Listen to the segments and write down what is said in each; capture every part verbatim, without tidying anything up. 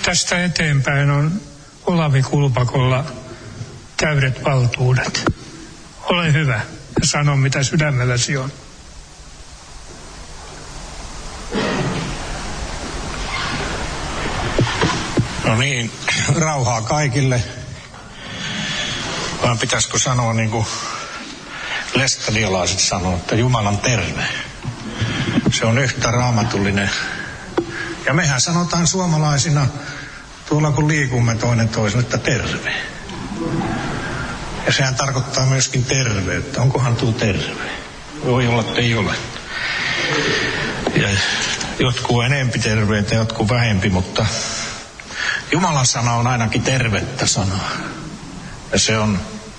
tästä eteenpäin on Olavi Kulpakolla täydet valtuudet. Ole hyvä ja sano, mitä sydämelläsi on. No niin, rauhaa kaikille. Vaan pitäisikö sanoa niin kuin lestadiolaiset sanoo, että Jumalan terve. Se on yhtä raamatullinen. Ja mehän sanotaan suomalaisina tuolla kun liikumme toinen toiselle, että terve. Ja sehän tarkoittaa myöskin terveyttä. Onkohan tuo terve? Voi olla, että ei ole. Ja jotkut enempi terveitä, jotkut vähempi, mutta Jumalan sana on ainakin tervettä sanaa. Ja se on,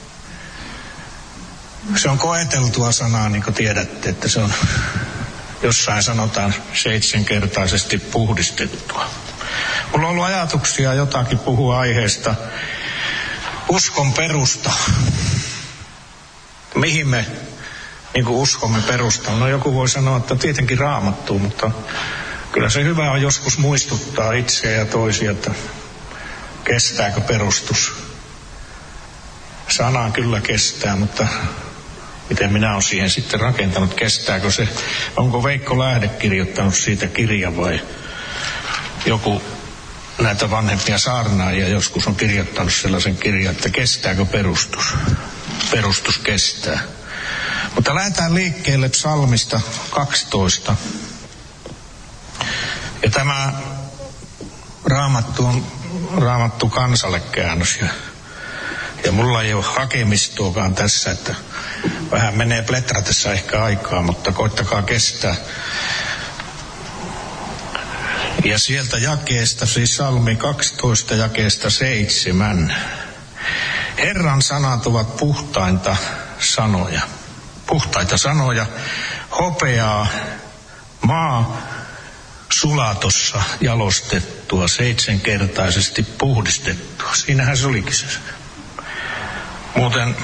se on koeteltua sanaa, niin kuin tiedätte, että se on jossain sanotaan seitsemänkertaisesti puhdistettua. Mulla on ollut ajatuksia jotakin puhua aiheesta uskon perusta. Mihin me niin kuin uskomme perustaa? No joku voi sanoa, että tietenkin Raamattuun, mutta kyllä se hyvä on joskus muistuttaa itseä ja toisia, että kestääkö perustus. Sana kyllä kestää, mutta miten minä olen siihen sitten rakentanut, kestääkö se? Onko Veikko Lähde kirjoittanut siitä kirjan vai joku näitä vanhempia saarnaajia joskus on kirjoittanut sellaisen kirjan, että kestääkö perustus? Perustus kestää. Mutta lähdetään liikkeelle psalmista kaksitoista. Ja tämä Raamattu on Raamattu kansalle käännös ja, ja mulla ei ole hakemistoakaan tässä, että vähän menee pletratessa ehkä aikaa, mutta koittakaa kestää. Ja sieltä jakeesta, siis psalmi kaksitoista jakeesta seitsemän. Herran sanat ovat puhtainta sanoja. Puhtaita sanoja, hopeaa, maa, sulatossa jalostettua, seitsemänkertaisesti puhdistettua. Siinähän se olikin se. Muuten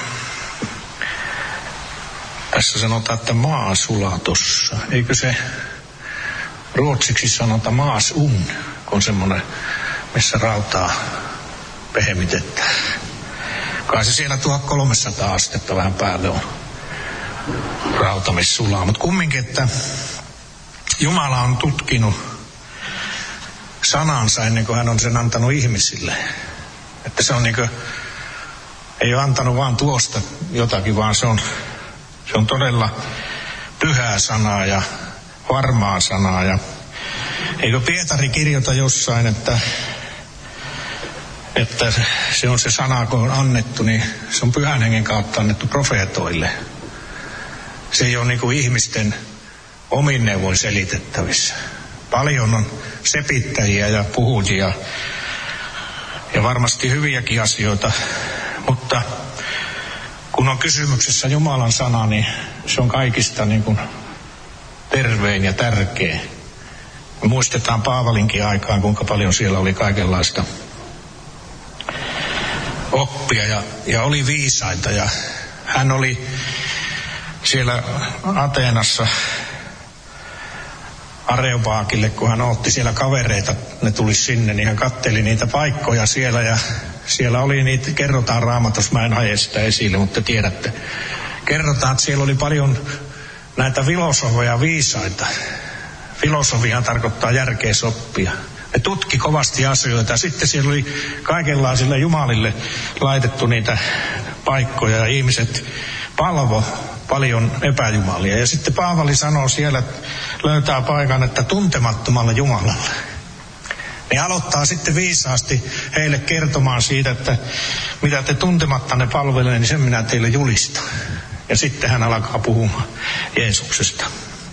tässä sanotaan, että maa sulatossa. Eikö se ruotsiksi sanota maasun, kun semmoinen, missä rautaa pehmitetään. Kai se siellä tuhatkolmesataa astetta vähän päälle on rautamissulaa. Mutta kumminkin, että Jumala on tutkinut sanansa ennen kuin hän on sen antanut ihmisille. Että se on niin kuin, ei ole antanut vaan tuosta jotakin, vaan se on, se on todella pyhää sanaa ja varmaa sanaa. Ja eikö Pietari kirjoita jossain, että, että se on se sana, kun on annettu, niin se on pyhän hengen kautta annettu profeetoille. Se ei ole niin kuin ihmisten omin neuvoin selitettävissä. Paljon on sepittäjiä ja puhujia ja varmasti hyviäkin asioita, mutta kun on kysymyksessä Jumalan sana, niin se on kaikista niin kuin tervein ja tärkein. Me muistetaan Paavalinkin aikaan, kuinka paljon siellä oli kaikenlaista oppia ja, ja oli viisaita. Ja hän oli siellä Ateenassa Areopaagille, kun hän otti siellä kavereita, ne tuli sinne, niin hän katteli niitä paikkoja siellä ja siellä oli niitä, kerrotaan Raamatussa, mä en aje sitä esille, mutta tiedätte, kerrotaan, että siellä oli paljon näitä filosofeja viisaita. Filosofiahan tarkoittaa järkeä soppia. Ne tutki kovasti asioita ja sitten siellä oli kaikenlaisille jumalille laitettu niitä paikkoja ja ihmiset palvo paljon epäjumalia. Ja sitten Paavali sanoo siellä, että löytää paikan, että tuntemattomalle Jumalalle. Niin aloittaa sitten viisaasti heille kertomaan siitä, että mitä te tuntemattanne palvelee, niin sen minä teille julistan. Ja sitten hän alkaa puhumaan Jeesuksesta.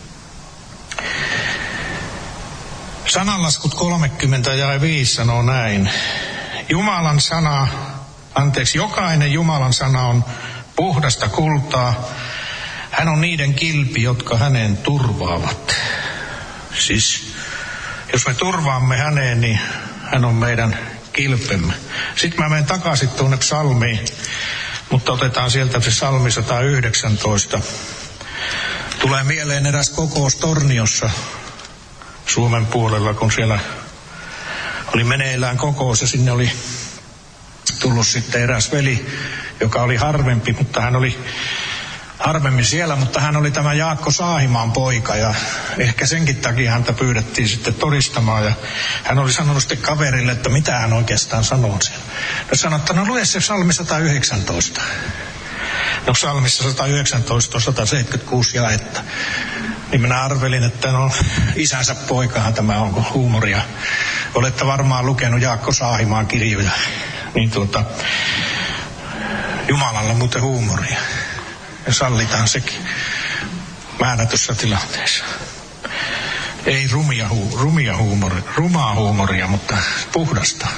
Sananlaskut kolmekymmentä ja viisi sanoo näin. Jumalan sana, anteeksi, jokainen Jumalan sana on puhdasta kultaa. Hän on niiden kilpi, jotka häneen turvaavat. Siis jos me turvaamme häneen, niin hän on meidän kilpemme. Sitten mä menen takaisin tuonne psalmiin, mutta otetaan sieltä se psalmi sata yhdeksäntoista. Tulee mieleen eräs kokous Torniossa Suomen puolella, kun siellä oli meneillään kokous ja sinne oli tullut sitten eräs veli, joka oli harvempi, mutta hän oli harvemmin siellä, mutta hän oli tämä Jaakko Saahimaan poika ja ehkä senkin takia häntä pyydettiin sitten todistamaan ja hän oli sanonut sitten kaverille, että mitä hän oikeastaan sanoo siellä. No sanoi, että no lue se psalmi sata yhdeksäntoista. No psalmissa sata yhdeksäntoista on sata seitsemänkymmentäkuusi jaetta. Niin minä arvelin, että no isänsä poikahan tämä on huumoria. Olette varmaan lukenut Jaakko Saahimaan kirjoja. Niin tuota, Jumalalla muuten huumoria. Ja sallitaan sekin määrätyssä tilanteessa. Ei rumia, hu, rumia huumoria, rumaa huumoria, mutta puhdasta.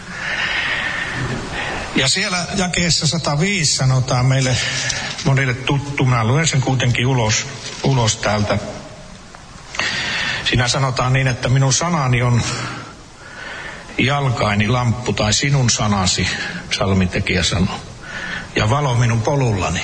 Ja siellä jakeessa sata viisi sanotaan meille monille tuttu. Mä luen sen kuitenkin ulos, ulos täältä. Siinä sanotaan niin, että minun sanani on jalkaini lamppu tai sinun sanasi, psalmitekijä sanoo. Ja valo minun polullani.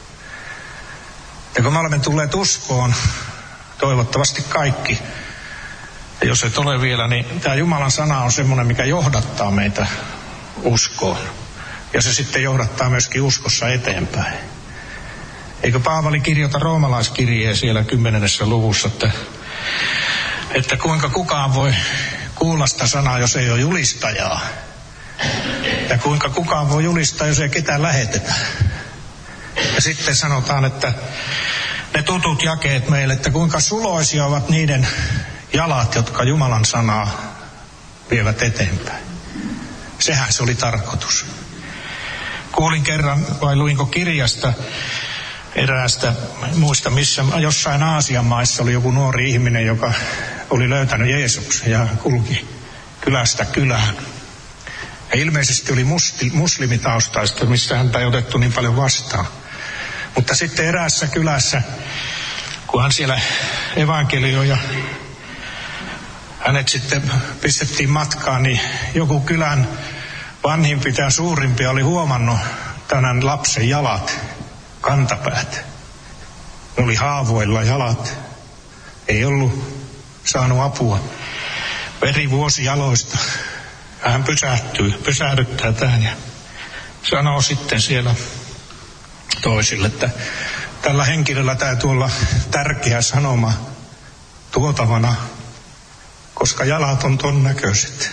Ja kun me olemme tulleet uskoon, toivottavasti kaikki, ja jos et ole vielä, niin tämä Jumalan sana on semmoinen, mikä johdattaa meitä uskoon. Ja se sitten johdattaa myöskin uskossa eteenpäin. Eikö Paavali kirjoita roomalaiskirjeen siellä kymmenennessä luvussa, että, että kuinka kukaan voi kuulla sitä sanaa, jos ei ole julistajaa. Ja kuinka kukaan voi julistaa, jos ei ketään lähetetä. Ja sitten sanotaan, että ne tutut jakeet meille, että kuinka suloisia ovat niiden jalat, jotka Jumalan sanaa vievät eteenpäin. Sehän se oli tarkoitus. Kuulin kerran, vai luinko kirjasta eräästä, muista missä, jossain Aasian maissa oli joku nuori ihminen, joka oli löytänyt Jeesuksen ja kulki kylästä kylään. Ja ilmeisesti oli musti, muslimitaustaista, missä häntä ei otettu niin paljon vastaan. Mutta sitten eräässä kylässä, kun hän siellä evankelioi ja hänet sitten pistettiin matkaan, niin joku kylän vanhimpi tai suurimpi oli huomannut tämän lapsen jalat, kantapäät. Ne oli haavoilla jalat. Ei ollut saanut apua. Veri vuosi jaloista. Ja hän pysähtyy, pysähdyttää tähän ja sanoo sitten siellä toisille, että tällä henkilöllä täytyy olla tärkeä sanoma tuotavana, koska jalat on ton näköiset.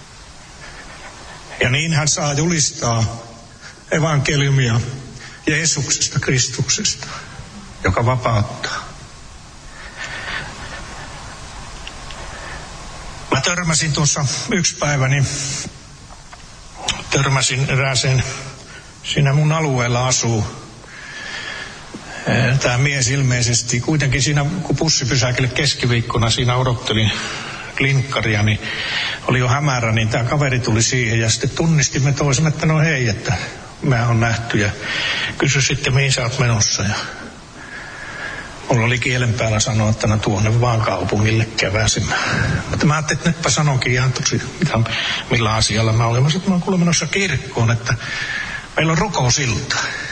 Ja niin hän saa julistaa evankeliumia Jeesuksesta, Kristuksesta, joka vapauttaa. Mä törmäsin tuossa yksi päivä, niin törmäsin erääseen, siinä mun alueella asuu tämä mies ilmeisesti. Kuitenkin siinä, kun bussipysäkille keskiviikkona siinä odottelin linkkaria, niin oli jo hämärä, niin tämä kaveri tuli siihen ja sitten tunnistimme toisen, että no hei, että mä oon nähty ja kysy sitten mihin sä oot menossa ja mulla oli kielen päällä sanoa, että no tuonne vaan kaupungille käväsimään. Mutta mä ajattelin, että nytpä sanonkin ihan tosi, mitä, millä asialla mä olin. Mä sanoin, että mä oon kuule menossa kirkkoon, että meillä on rukousilta.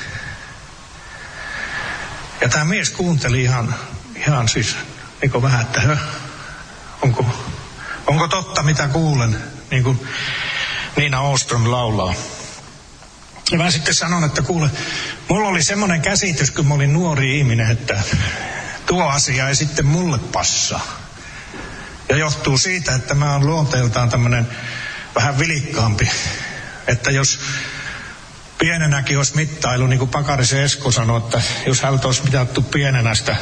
Ja tämä mies kuunteli ihan, ihan siis, niin kuin vähän, että hö, onko, onko totta mitä kuulen, niin kuin Niina Åström laulaa. Ja mä sitten sanon, että kuule, mulla oli semmoinen käsitys, kun mä olin nuori ihminen, että tuo asia ei sitten mulle passaa. Ja johtuu siitä, että mä oon luonteeltaan tämmöinen vähän vilikkaampi. Että jos pienenäkin olisi mittailu, niin kuin Pakarisen Esko sanoi, että jos häneltä olisi mitattu pienenä sitä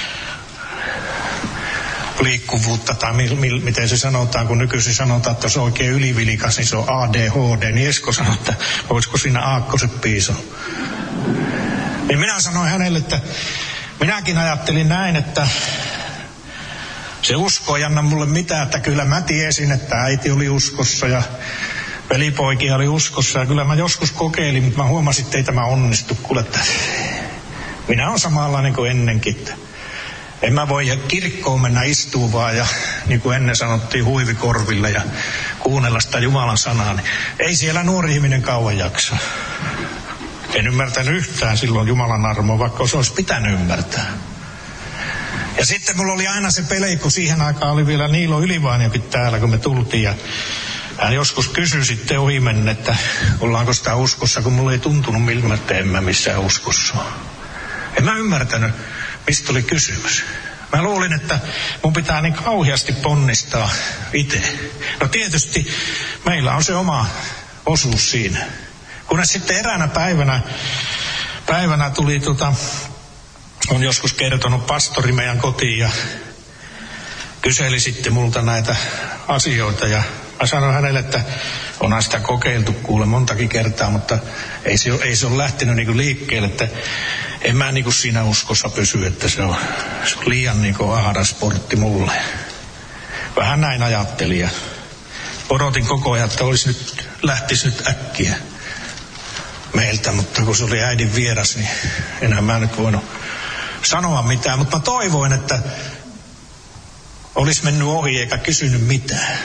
liikkuvuutta, tai mi- mi- miten se sanotaan, kun nykyisin sanotaan, että se on oikein ylivilikas, niin se on A D H D, niin Esko sanoi, että voisiko siinä aakkoset piisoa. Niin minä sanoin hänelle, että minäkin ajattelin näin, että se usko ei anna mulle mitään, että kyllä mä tiesin, että äiti oli uskossa ja velipoikia oli uskossa ja kyllä mä joskus kokeilin, mutta mä huomasin, että ei tämä onnistu, kuule, että minä olen samanlainen kuin ennenkin, että en mä voi kirkkoon mennä istumaan ja niin kuin ennen sanottiin huivikorville ja kuunnella sitä Jumalan sanaa, niin ei siellä nuori ihminen kauan jaksa. En ymmärtänyt yhtään silloin Jumalan armoa, vaikka se olisi pitänyt ymmärtää. Ja sitten mulla oli aina se pelko, siihen aikaan oli vielä Niilo Ylivainiokin täällä, kun me tultiin ja hän joskus kysyi sitten ohimennen, että ollaanko sitä uskossa, kun mulla ei tuntunut miltä, että en mä missään uskossa. En mä ymmärtänyt, mistä oli kysymys. Mä luulin, että mun pitää niin kauheasti ponnistaa itse. No tietysti meillä on se oma osuus siinä. Kunnes sitten eräänä päivänä, päivänä tuli tota, on joskus kertonut pastori meidän kotiin ja kyseli sitten multa näitä asioita ja mä sanoin hänelle, että onhan sitä kokeiltu kuule montakin kertaa, mutta ei se ole, ei se ole lähtenyt niinku liikkeelle, että en mä niinku siinä uskossa pysy, että se on, se on liian niinku ahdas sportti mulle. Vähän näin ajattelin ja odotin koko ajan, että olisi nyt, lähtisi nyt äkkiä meiltä, mutta kun se oli äidin vieras, niin enää mä nyt voinut sanoa mitään, mutta mä toivoin, että olisi mennyt ohi eikä kysynyt mitään.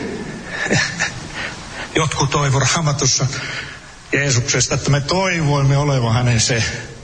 Jotkut toivo Raamatussa Jeesuksesta, että me toivoimme olevan hänen se.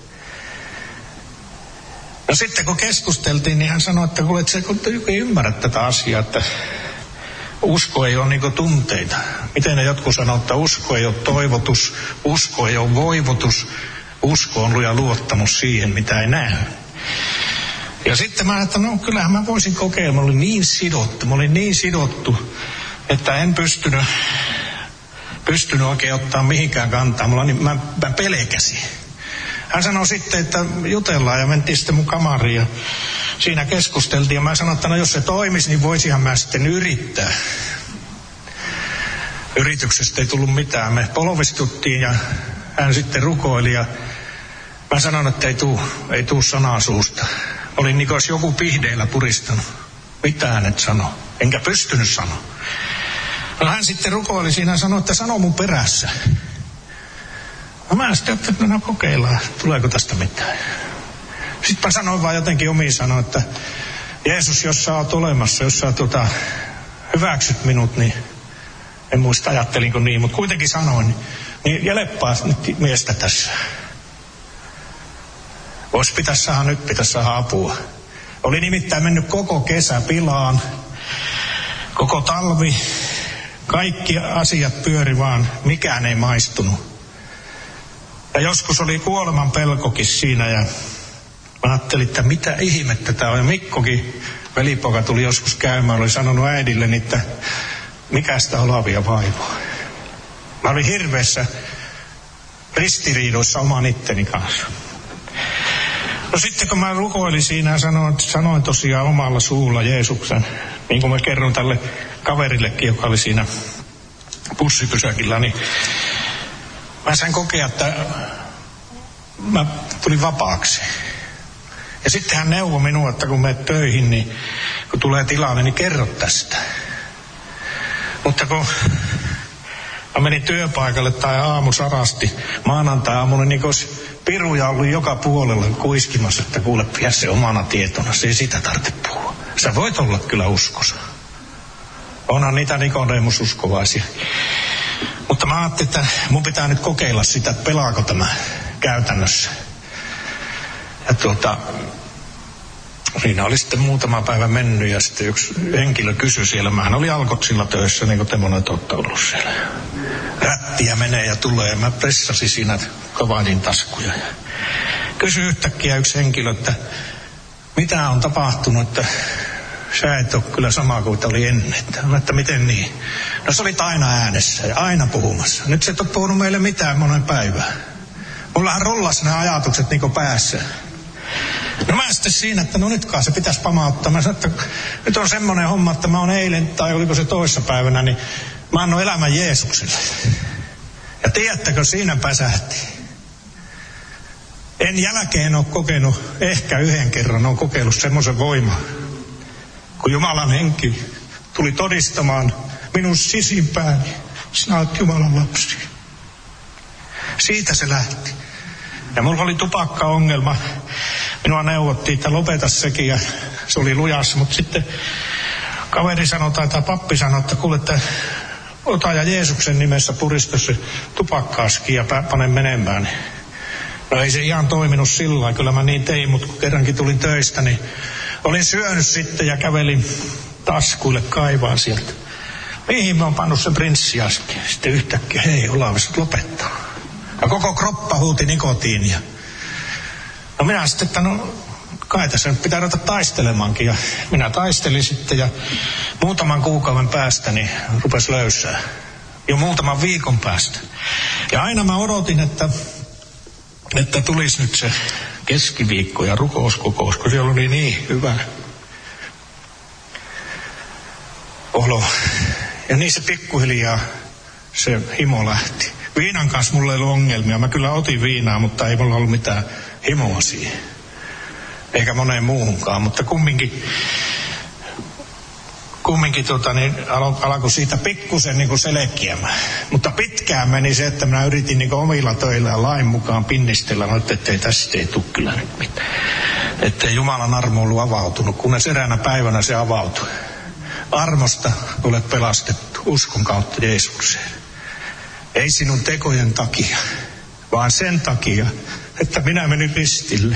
No sitten kun keskusteltiin, niin hän sanoi, että kuule, että kun ei ymmärrä tätä asiaa, että usko ei ole niin kuin tunteita. Miten ne jotkut sanoo, että usko ei ole toivotus, usko ei ole voivotus, usko on luja luottamus siihen, mitä ei näe. Ja sitten mä ajattelin, no kyllähän mä voisin kokeilla, mä olin niin sidottu, mä olin niin sidottu, että en pystynyt, pystynyt oikein ottaa mihinkään kantaa, mä, niin, mä, mä pelkäsin. Hän sanoi sitten, että jutellaan ja mentiin sitten mun kamariin ja siinä keskusteltiin ja mä sanoin, että no jos se toimisi, niin voisihan mä sitten yrittää. Yrityksestä ei tullut mitään, me polvistuttiin ja hän sitten rukoili ja mä sanoin, että ei tuu, ei tuu sanaa suusta. Olin niin kuin olisi joku pihdeillä puristanut. Mitään et sano. Enkä pystynyt sanoa. No hän sitten rukoili siinä ja sanoi, että sano mun perässä. No mä sitten ajattelin, että no kokeillaan, tuleeko tästä mitään. Sitten mä sanoin vaan jotenkin omiin sanoin, että Jeesus, jos sä oot olemassa, jos sä tota, hyväksyt minut, niin en muista ajattelinko niin, mutta kuitenkin sanoin, niin, niin jeleppaa nyt miestä tässä. Vois pitäisi saada nyt, pitäisi saada apua. Oli nimittäin mennyt koko kesä pilaan, koko talvi, kaikki asiat pyöri vaan, mikään ei maistunut. Ja joskus oli kuoleman pelkokin siinä ja mä ajattelin, että mitä ihmettä tää on. Ja Mikkokin, velipoika, tuli joskus käymään, oli sanonut äidille, että mikä sitä olavia vaivaa. Mä olin hirveässä ristiriidoissa oman itteni kanssa. No sitten kun mä rukoilin siinä ja sanoin, sanoin tosiaan omalla suulla Jeesuksen, niin kuin mä kerron tälle kaverillekin, joka oli siinä bussipysäkillä, niin mä sain kokea, että mä tulin vapaaksi. Ja sitten hän neuvoi minua, että kun menet töihin, niin kun tulee tilanne, niin kerro tästä. Mutta kun mä menin työpaikalle tai aamu sarasti, maanantai-aamuna, niin kun piruja ollut joka puolella kuiskimassa, että kuule, pidä se omana tietona, se ei sitä tarvitse puhua. Sä voit olla kyllä uskossa. Onhan niitä Nikodemus-uskovaisia. Mutta mä ajattelin, että mun pitää nyt kokeilla sitä, että pelaako tämä käytännössä. Ja tuota, siinä oli sitten muutama päivä mennyt ja sitten yksi henkilö kysyi siellä. Mähän oli Alkotsilla töissä, niin kuin te monet olette ollut siellä. Rättiä menee ja tulee ja mä pressasin siinä kovahdin taskuja. Kysyi yhtäkkiä yksi henkilö, että mitä on tapahtunut, että sä et ole kyllä sama kuin oli ennen. Että, että miten niin? No se oli aina äänessä ja aina puhumassa. Nyt se et ole puhunut meille mitään monen päivään. Mullahan rollas nämä ajatukset niin kuin päässä. No mä sitten siinä, että no nytkaan se pitäisi pamauttaa. Mä sanoin, että nyt on semmoinen homma, että mä oon eilen, tai oliko se toissa päivänä, niin mä annoin elämän Jeesukselle. Ja tiedättekö, siinä päsähti. En jälkeen ole kokenut, ehkä yhden kerran olen kokeillut semmoisen voiman, kun Jumalan henki tuli todistamaan minun sisimpääni, sinä olet Jumalan lapsi. Siitä se lähti. Ja mulla oli tupakkaongelma. Minua neuvottiin, että lopeta sekin ja se oli lujassa. Mutta sitten kaveri sanoi tai pappi sanoi, että kuule, että ota ja Jeesuksen nimessä purista se tupakkaaski ja pane menemään. No ei se ihan toiminut sillä lailla. Kyllä mä niin tein, mutta kun kerrankin tulin töistä, niin olin syönyt sitten ja kävelin taskuille kaivaan sieltä mihin mä oon pannut sen prinssi äsken. Sitten yhtäkkiä, hei, Olavi, sä lopettaa. Ja koko kroppa huuti nikotiinia. No minä sitten, että no kai tässä nyt pitää ruveta taistelemaankin. Ja minä taistelin sitten ja muutaman kuukauden päästä niin rupesi löysää. Jo muutaman viikon päästä. Ja aina mä odotin, että, että tulisi nyt se keskiviikko ja rukouskokous, kun siellä oli niin hyvä olo. Ja niin se pikkuhiljaa se himo lähti. Viinan kanssa mulla ei ollut ongelmia. Mä kyllä otin viinaa, mutta ei mulla ollut mitään himoa siihen. Eikä moneen muuhunkaan, mutta kumminkin, kumminkin tota, niin alo, alkoi siitä pikkusen niin kuin selkeämään. Mutta pitkään meni se, että minä yritin niin kuin omilla töillä lain mukaan pinnistellä, no, että ei tästä ei tule kyllä nyt mitään. Että Jumalan armo ollut avautunut, kunnes eräänä päivänä se avautui. Armosta olet pelastettu uskon kautta Jeesukseen. Ei sinun tekojen takia, vaan sen takia, että minä menin ristille.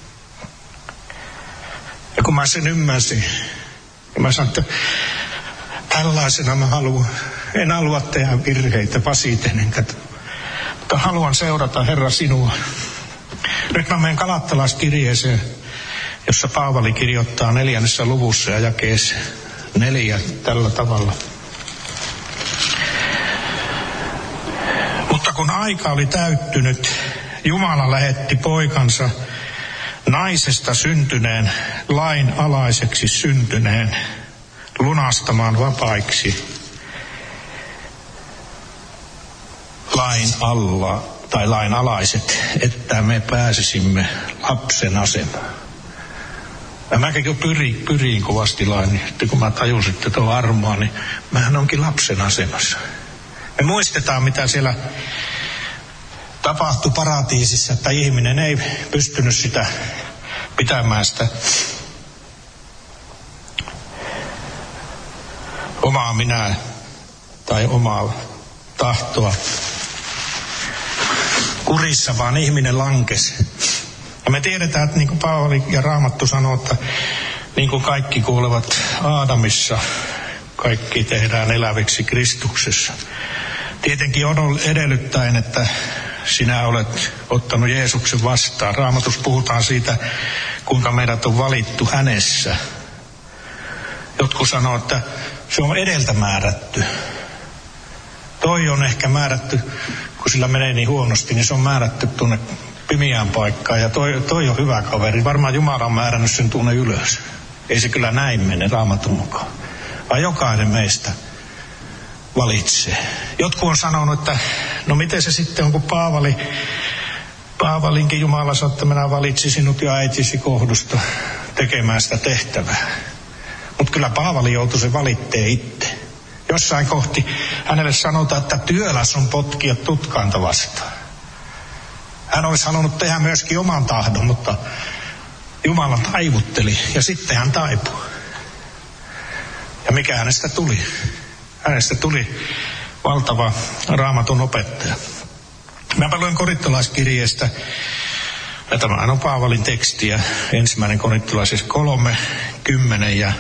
Ja kun mä sen ymmärsin, ja mä sanoin, että tällaisena mä haluan, en halua tehdä virheitä pasiten, enkä, mutta haluan seurata Herra sinua. Nyt mä menen Galattalaiskirjeeseen, jossa Paavali kirjoittaa neljännessä luvussa ja jakeessa neljä tällä tavalla. Mutta kun aika oli täyttynyt, Jumala lähetti poikansa naisesta syntyneen, lain alaiseksi syntyneen, lunastamaan vapaiksi lain alla tai lain alaiset, että me pääsisimme lapsen asemaan. Ja mäkin kun pyrin, pyrin kovasti lain, niin sitten kun mä tajusin, että tuo armoa, niin mähän onkin lapsen asemassa. Me muistetaan, mitä siellä tapahtui paratiisissa, että ihminen ei pystynyt sitä pitämään sitä omaa minää tai omaa tahtoa kurissa, vaan ihminen lankesi. Ja me tiedetään, että niin kuin Paavali ja Raamattu sanoo, että niin kuin kaikki kuolevat Aadamissa, kaikki tehdään eläviksi Kristuksessa. Tietenkin on edellyttäen, että sinä olet ottanut Jeesuksen vastaan. Raamatussa puhutaan siitä, kuinka meidät on valittu hänessä. Jotkut sanoo, että se on edeltä määrätty. Toi on ehkä määrätty, kun sillä menee niin huonosti, niin se on määrätty tuonne pimiään paikkaan. Ja toi, toi on hyvä kaveri. Varmaan Jumala on määrännyt sen tuonne ylös. Ei se kyllä näin mene Raamatun mukaan. Vaan jokainen meistä valitsee. Jotkut on sanonut, että no miten se sitten on, kun Paavali, Paavalinkin Jumala sanoi, että minä valitsin sinut ja äitisi kohdusta tekemään sitä tehtävää. Mutta kyllä Paavali joutui se valitteen itse. Jossain kohti hänelle sanotaan, että työläs on potkia tutkaanta vastaan. Hän olisi halunnut tehdä myöskin oman tahdon, mutta Jumala taivutteli ja sitten hän taipui. Ja mikä hänestä tuli? Hänestä tuli valtava Raamatun opettaja. Mä luen korintolaiskirjeestä, ja tämä on Paavalin tekstiä, ensimmäinen korintolaisessa kolme, kymmenen ja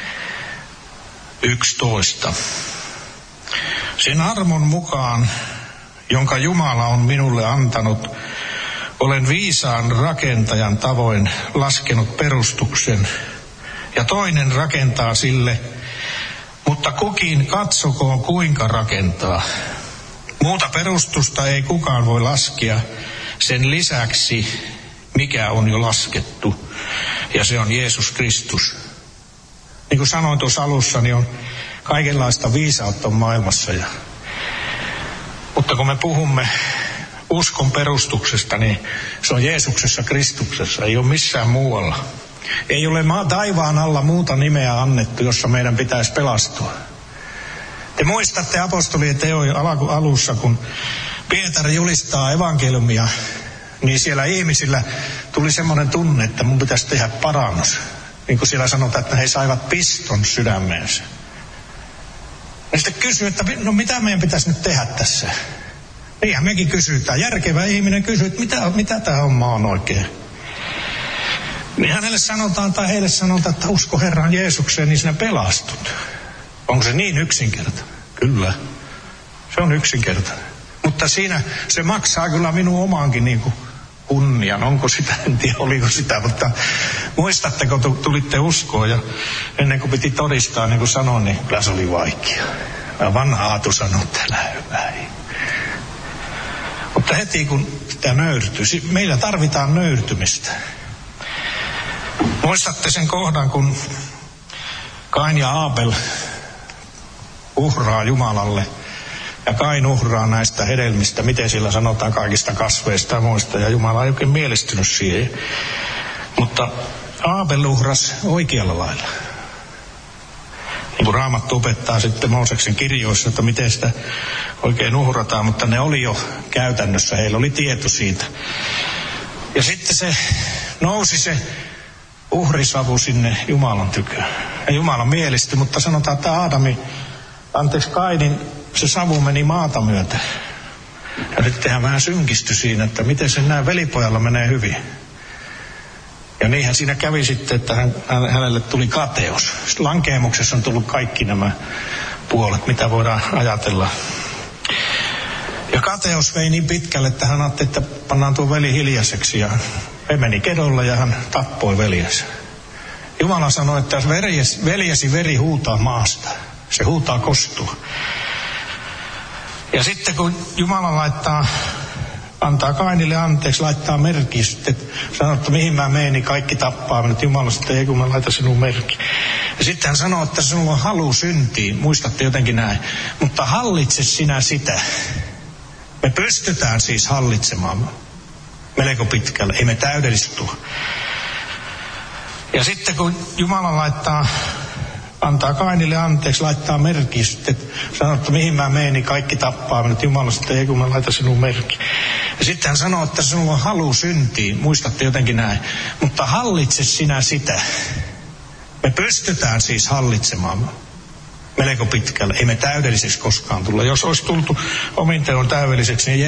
yksitoista. Sen armon mukaan, jonka Jumala on minulle antanut, olen viisaan rakentajan tavoin laskenut perustuksen, ja toinen rakentaa sille, mutta kukin katsokoon kuinka rakentaa. Muuta perustusta ei kukaan voi laskea sen lisäksi, mikä on jo laskettu, ja se on Jeesus Kristus. Niin kuin sanoin tuossa alussa, niin on kaikenlaista viisautta maailmassa. Ja, mutta kun me puhumme uskon perustuksesta, niin se on Jeesuksessa Kristuksessa, ei ole missään muualla. Ei ole taivaan alla muuta nimeä annettu, jossa meidän pitäisi pelastua. Te muistatte apostolien teojen alussa, kun Pietari julistaa evankeliumia, niin siellä ihmisillä tuli semmoinen tunne, että mun pitäisi tehdä parannus. Niin kuin siellä sanotaan, että he saivat piston sydämeensä. Ja sitten kysyy, että no mitä meidän pitäisi nyt tehdä tässä? Niinhän mekin kysytään. Järkevä ihminen kysyy, että mitä, mitä tämä homma on oikein? Niin hänelle sanotaan tai heille sanotaan, että usko Herran Jeesukseen, niin sinä pelastut. Onko se niin yksinkertainen? Kyllä. Se on yksinkertainen. Mutta siinä se maksaa kyllä minun omaankin niin kuin kunnian. Onko sitä, en tiedä oliko sitä, mutta muistatteko, tulitte uskoon ja ennen kuin piti todistaa, niin kuin sanoin, niin kyllä se oli vaikea. Vanha Aatu sanoi, että älä hyvä. Mutta heti kun sitä nöyrtyy, meillä tarvitaan nöyrtymistä. Muistatte sen kohdan, kun Kain ja Aabel uhraa Jumalalle. Ja Kain uhraa näistä hedelmistä, miten sillä sanotaan, kaikista kasveista ja muista. Ja Jumala ei oikein mielestynyt siihen. Mutta Aabel uhras oikealla lailla. Niin kuin Raamattu opettaa sitten Mooseksen kirjoissa, että miten sitä oikein uhrataan. Mutta ne oli jo käytännössä, heillä oli tieto siitä. Ja sitten se nousi se uhrisavu sinne Jumalan tykö. Ja Jumala mielistyi, mutta sanotaan, että Aadami, anteeksi Kainin, se savu meni maata myötä. Ja sitten hän vähän synkistyi siinä, että miten sen näin velipojalla menee hyvin. Ja niinhän siinä kävi sitten, että hän, hänelle tuli kateus. Lankeemuksessa on tullut kaikki nämä puolet, mitä voidaan ajatella. Ja kateus vei niin pitkälle, että hän ajatteli, että pannaan tuo veli hiljaiseksi. Ja he meni kedolla ja hän tappoi veljensä. Jumala sanoi, että veljesi, veljesi veri huutaa maasta. Se huutaa kostua. Ja sitten kun Jumala laittaa, antaa Kainille anteeksi, laittaa merkki, sitten sanoo, että mihin mä menen, niin kaikki tappaa minut. Jumala sitten, ei kun mä laitan sinun merkki. Ja sitten hän sanoo, että sinulla on halu syntiin, muistatte jotenkin näin. Mutta hallitse sinä sitä. Me pystytään siis hallitsemaan melko pitkälle, ei me täydellistu. Ja sitten kun Jumala laittaa, antaa Kainille anteeksi, laittaa merkki, sitten sanoo, että mihin mä menen, niin kaikki tappaa minut. Jumala sitten, ei kun mä laitan sinun merkki. Ja sitten hän sanoo, että sinulla on halu syntiin, muistatte jotenkin näin. Mutta hallitse sinä sitä. Me pystytään siis hallitsemaan melko pitkälle, ei me täydelliseksi koskaan tulla. Jos olisi tultu omin teon täydelliseksi, niin